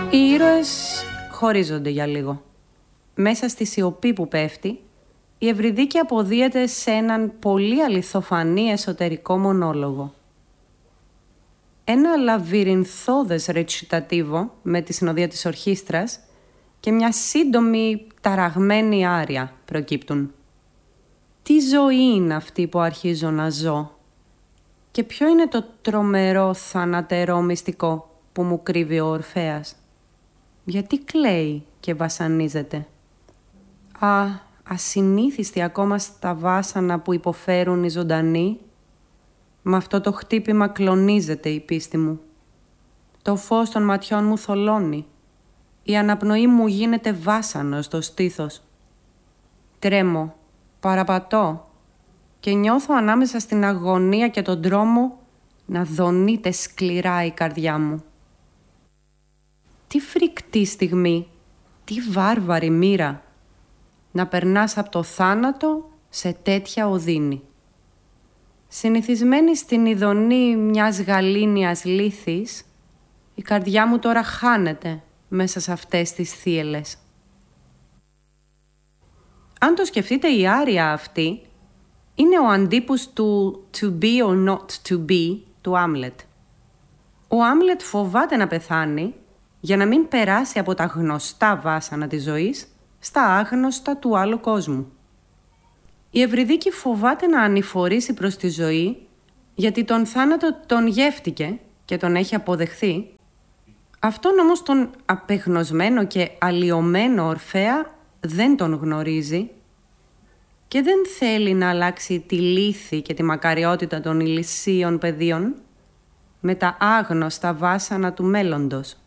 Οι ήρωες χωρίζονται για λίγο. Μέσα στη σιωπή που πέφτει, η Ευρυδίκη αποδίεται σε έναν πολύ αληθοφανή εσωτερικό μονόλογο. Ένα λαβυρινθώδες ρετσιτατίβο με τη συνοδεία της ορχήστρας και μια σύντομη ταραγμένη άρια προκύπτουν. Τι ζωή είναι αυτή που αρχίζω να ζω και ποιο είναι το τρομερό θανατερό μυστικό που μου κρύβει ο Ορφέας. Γιατί κλαίει και βασανίζεται. Ασυνήθιστη ακόμα στα βάσανα που υποφέρουν οι ζωντανοί. Με αυτό το χτύπημα κλονίζεται η πίστη μου. Το φως των ματιών μου θολώνει. Η αναπνοή μου γίνεται βάσανο στο στήθος. Τρέμω, παραπατώ και νιώθω ανάμεσα στην αγωνία και τον τρόμο να δονείται σκληρά η καρδιά μου. Τι φρικτή στιγμή, τι βάρβαρη μοίρα, να περνάς από το θάνατο σε τέτοια οδύνη. Συνηθισμένη στην ειδονή μιας γαλήνιας λίθης, η καρδιά μου τώρα χάνεται μέσα σε αυτές τις θύελλες. Αν το σκεφτείτε, η άρια αυτή είναι ο αντίπους του «to be or not to be» του Άμλετ. Ο Άμλετ φοβάται να πεθάνει για να μην περάσει από τα γνωστά βάσανα της ζωής στα άγνωστα του άλλου κόσμου. Η Ευρυδίκη φοβάται να ανηφορήσει προς τη ζωή γιατί τον θάνατο τον γεύτηκε και τον έχει αποδεχθεί. Αυτόν όμως τον απεγνωσμένο και αλλοιωμένο Ορφέα δεν τον γνωρίζει και δεν θέλει να αλλάξει τη λύθη και τη μακαριότητα των ηλισίων παιδίων με τα άγνωστα βάσανα του μέλλοντος.